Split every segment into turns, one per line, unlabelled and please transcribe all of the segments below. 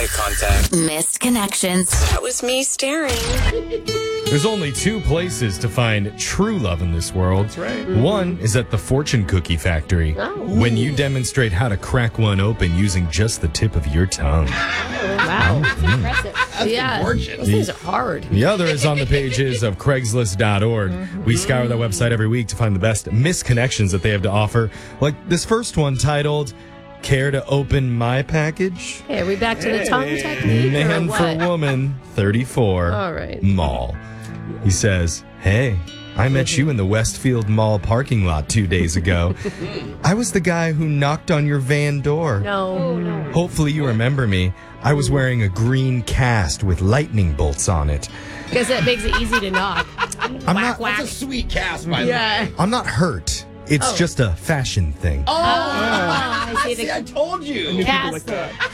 eye contact.
Missed connections.
That was me staring.
There's only two places to find true love in this world.
That's right.
One is at the Fortune Cookie Factory, when you demonstrate how to crack one open using just the tip of your tongue.
Wow. That's impressive. Those things are hard.
The other is on the pages of Craigslist.org. We scour that website every week to find the best misconnections that they have to offer. Like this first one titled, Care to Open My Package?
Hey, are we back to the tongue technique?
Man
or what?
for woman, 34.
All right.
Mall. He says, hey, I met you in the Westfield Mall parking lot 2 days ago. I was the guy who knocked on your van door.
No.
Hopefully you remember me. I was wearing a green cast with lightning bolts on it.
Because it makes it easy to knock.
That's a sweet cast, by the way.
I'm not hurt. It's just a fashion thing.
I see
I told you.
cast.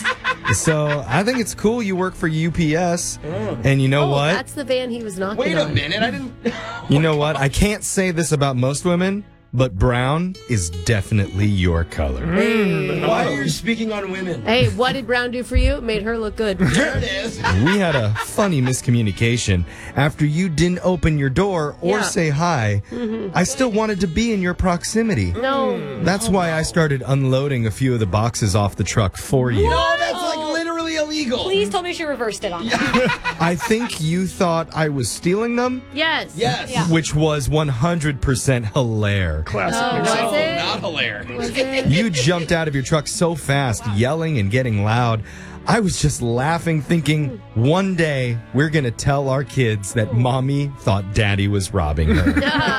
So I think it's cool you work for UPS. And you know what?
That's the van he was knocking
Wait
on.
a minute. I didn't.
You know what? I can't say this about most women, but brown is definitely your color.
Why are you speaking on women?
Hey, what did Brown do for you? It made her look good.
There it is.
We had a funny miscommunication. After you didn't open your door or
Yeah.
say hi, I still wanted to be in your proximity.
No.
That's why I started unloading a few of the boxes off the truck for you.
No, that's like literally illegal.
Please tell me she reversed it on me.
I think you thought I was stealing them,
Yes.
Yes.
Yeah.
which was 100% hilarious.
Classic.
Oh,
No,
was it?
not hilarious.
Was it?
You jumped out of your truck so fast, yelling and getting loud. I was just laughing, thinking, one day we're going to tell our kids that mommy thought daddy was robbing her.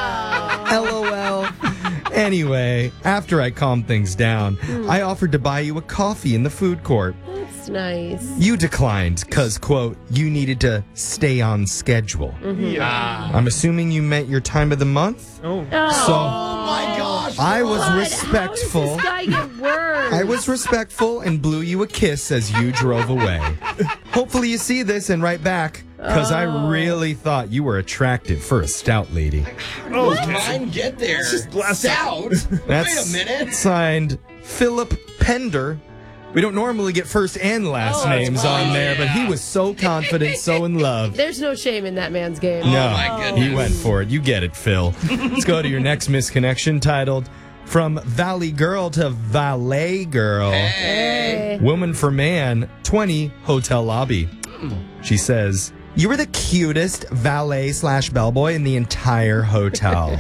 LOL. Anyway, after I calmed things down, I offered to buy you a coffee in the food court.
That's nice.
You declined because, quote, you needed to stay on schedule. I'm assuming you meant your time of the month?
Oh.
So
Oh my gosh.
I was
God,
respectful.
How does this guy get worse?
I was respectful and blew you a kiss as you drove away. Hopefully you see this and write back, because I really thought you were attractive for a stout lady.
Oh, mine get there. Stout.
That's
Wait a minute.
signed Philip Pender. We don't normally get first and last names on there, but he was so confident, so in love.
There's no shame in that man's game.
No,
my goodness.
he went for it. You get it, Phil. Let's go to your next misconnection titled, From Valley Girl to Valet Girl.
Hey.
Woman for man, 20, hotel lobby. She says, you were the cutest valet/bellboy in the entire hotel.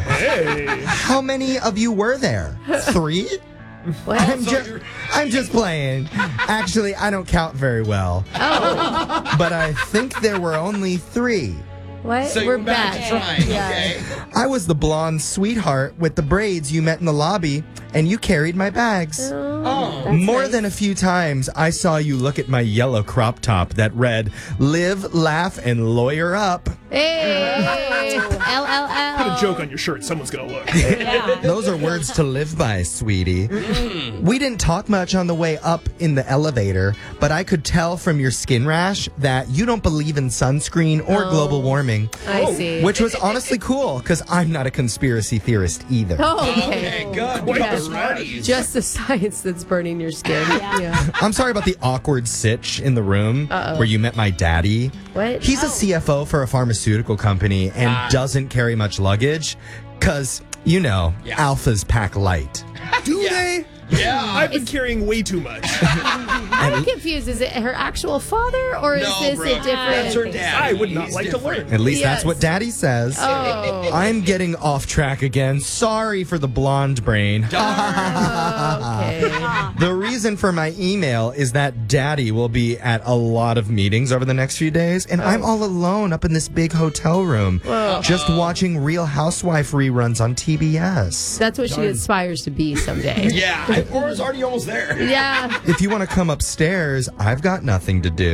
How many of you were there? 3?
What?
I'm just playing. Actually, I don't count very well.
Oh.
But I think there were only 3.
What?
So
We're
you're back to trying, okay?
I was the blonde sweetheart with the braids you met in the lobby, and you carried my bags.
Oh.
More than a few times, I saw you look at my yellow crop top that read, live, laugh, and lawyer up.
Hey. LLL.
Put a joke on your shirt. Someone's going to look.
Those are words to live by, sweetie. We didn't talk much on the way up in the elevator, but I could tell from your skin rash that you don't believe in sunscreen or global warming.
I see.
Which was honestly cool, because I'm not a conspiracy theorist either.
Oh,
Okay,
okay.
good.
Quite
Couple
the
smarties.
Just the science that's burning your skin. Yeah.
I'm sorry about the awkward sitch in the room where you met my daddy.
What?
He's a CFO for a pharmaceutical company and doesn't carry much luggage because, you know, alphas pack light.
Do they?
Yeah.
I've been carrying way too much.
I'm confused. Is it her actual father, or is
No,
this
bro.
a different?
That's her dad.
I would not
He's
like
different.
to learn.
At least
Yes.
that's what daddy says.
Oh.
I'm getting off track again. Sorry for the blonde brain.
Okay.
The reason for my email is that daddy will be at a lot of meetings over the next few days, and I'm all alone up in this big hotel room just watching Real Housewife reruns on TBS.
That's what she aspires to be someday.
Yeah. Or is already almost there.
Yeah.
If you want to come upstairs, I've got nothing to do.